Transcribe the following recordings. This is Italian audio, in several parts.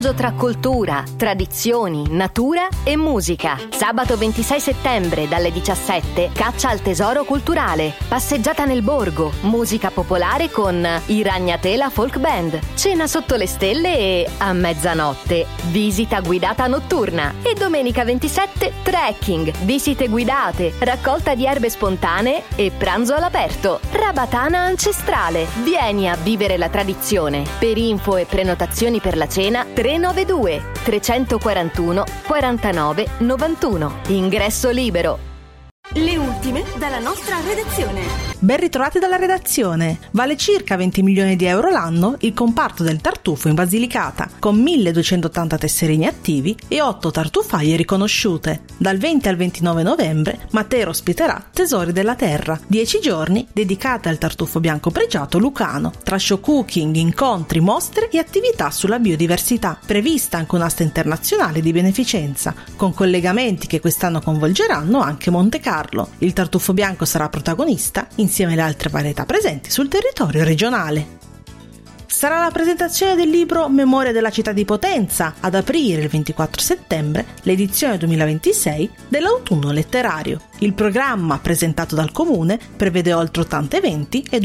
viaggio tra cultura, tradizioni, natura e musica. Sabato 26 settembre dalle 17, caccia al tesoro culturale, passeggiata nel borgo, musica popolare con i Ragnatela Folk Band, cena sotto le stelle e a mezzanotte visita guidata notturna. E domenica 27 trekking, visite guidate, raccolta di erbe spontanee e pranzo all'aperto. Rabatana ancestrale. Vieni a vivere la tradizione. Per info e prenotazioni per la cena 392 341 49 91. Ingresso libero. Le ultime dalla nostra redazione. Ben ritrovati dalla redazione. Vale circa 20 milioni di euro l'anno il comparto del tartufo in Basilicata, con 1280 tesserini attivi e 8 tartufaie riconosciute. Dal 20 al 29 novembre Matera ospiterà Tesori della Terra, 10 giorni dedicati al tartufo bianco pregiato lucano, tra show cooking, incontri, mostre e attività sulla biodiversità. Prevista anche un'asta internazionale di beneficenza, con collegamenti che quest'anno coinvolgeranno anche Monte Carlo. Il tartufo bianco sarà protagonista insieme alle altre varietà presenti sul territorio regionale. Sarà la presentazione del libro Memoria della città di Potenza ad aprire il 24 settembre l'edizione 2026 dell'autunno letterario. Il programma presentato dal Comune prevede oltre 80 eventi e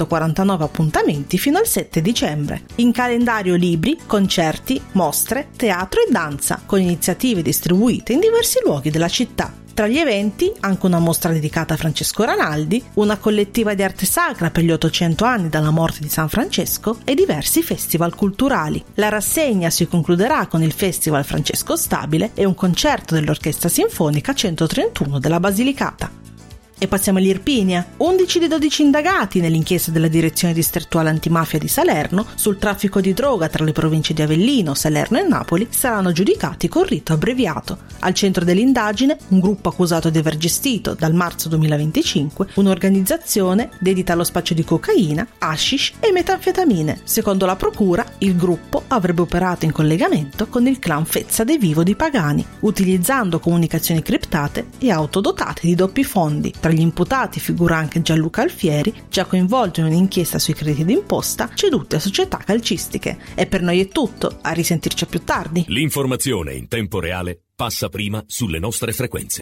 249 appuntamenti fino al 7 dicembre. In calendario libri, concerti, mostre, teatro e danza, con iniziative distribuite in diversi luoghi della città. Tra gli eventi anche una mostra dedicata a Francesco Ranaldi, una collettiva di arte sacra per gli 800 anni dalla morte di San Francesco e diversi festival culturali. La rassegna si concluderà con il Festival Francesco Stabile e un concerto dell'Orchestra Sinfonica 131 della Basilicata. E passiamo all'Irpinia. 11 dei 12 indagati nell'inchiesta della Direzione Distrettuale Antimafia di Salerno sul traffico di droga tra le province di Avellino, Salerno e Napoli saranno giudicati con rito abbreviato. Al centro dell'indagine un gruppo accusato di aver gestito dal marzo 2025 un'organizzazione dedita allo spaccio di cocaina, hashish e metanfetamine. Secondo la procura, il gruppo avrebbe operato in collegamento con il clan Fezza De Vivo di Pagani, utilizzando comunicazioni criptate e auto dotate di doppi fondi. Tra gli imputati figura anche Gianluca Alfieri, già coinvolto in un'inchiesta sui crediti d'imposta ceduti a società calcistiche. E per noi è tutto, a risentirci più tardi. L'informazione in tempo reale passa prima sulle nostre frequenze.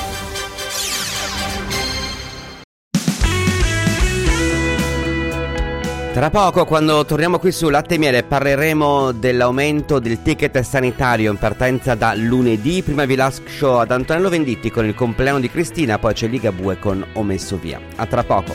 Tra poco, quando torniamo qui su Latte e Miele, parleremo dell'aumento del ticket sanitario in partenza da lunedì. Prima vi lascio ad Antonello Venditti con il compleanno di Cristina, poi c'è Ligabue con Ho messo via. A tra poco.